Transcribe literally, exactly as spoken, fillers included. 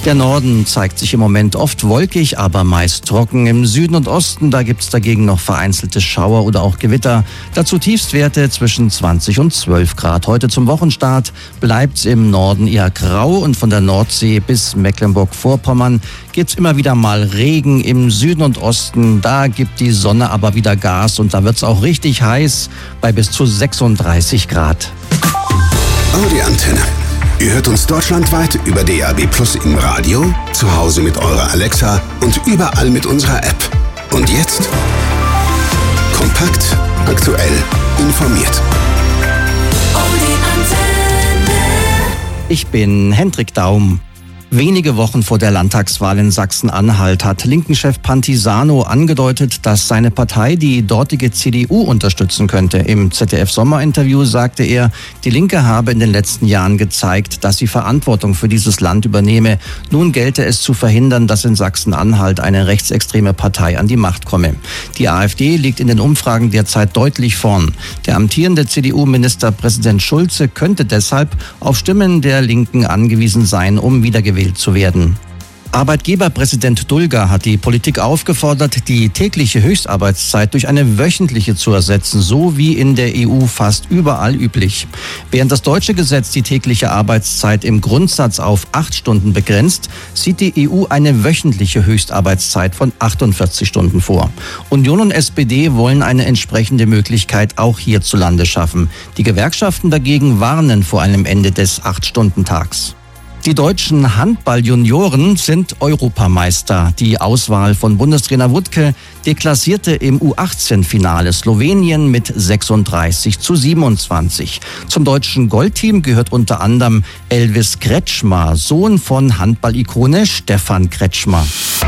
Der Norden zeigt sich im Moment oft wolkig, aber meist trocken. Im Süden und Osten, da gibt's dagegen noch vereinzelte Schauer oder auch Gewitter. Dazu Tiefstwerte zwischen zwanzig und zwölf Grad. Heute zum Wochenstart bleibt's im Norden eher grau und von der Nordsee bis Mecklenburg-Vorpommern gibt's immer wieder mal Regen. Im Süden und Osten, da gibt die Sonne aber wieder Gas und da wird's auch richtig heiß bei bis zu sechsunddreißig Grad. Audi Antenne. Ihr hört uns deutschlandweit über D A B Plus im Radio, zu Hause mit eurer Alexa und überall mit unserer App. Und jetzt kompakt, aktuell, informiert. Audi Antenne. Ich bin Hendrik Daum. Wenige Wochen vor der Landtagswahl in Sachsen-Anhalt hat Linken-Chef Pantisano angedeutet, dass seine Partei die dortige C D U unterstützen könnte. Im Z D F-Sommerinterview sagte er, die Linke habe in den letzten Jahren gezeigt, dass sie Verantwortung für dieses Land übernehme. Nun gelte es zu verhindern, dass in Sachsen-Anhalt eine rechtsextreme Partei an die Macht komme. Die AfD liegt in den Umfragen derzeit deutlich vorn. Der amtierende C D U-Ministerpräsident Schulze könnte deshalb auf Stimmen der Linken angewiesen sein, um wiedergewählt zu werden. Arbeitgeberpräsident Dulger hat die Politik aufgefordert, die tägliche Höchstarbeitszeit durch eine wöchentliche zu ersetzen, so wie in der E U fast überall üblich. Während das deutsche Gesetz die tägliche Arbeitszeit im Grundsatz auf acht Stunden begrenzt, sieht die E U eine wöchentliche Höchstarbeitszeit von achtundvierzig Stunden vor. Union und S P D wollen eine entsprechende Möglichkeit auch hierzulande schaffen. Die Gewerkschaften dagegen warnen vor einem Ende des acht-Stunden-Tags. Die deutschen Handball-Junioren sind Europameister. Die Auswahl von Bundestrainer Wuttke deklassierte im U achtzehn-Finale Slowenien mit sechsunddreißig zu siebenundzwanzig. Zum deutschen Goldteam gehört unter anderem Elvis Kretschmer, Sohn von Handball-Ikone Stefan Kretschmer.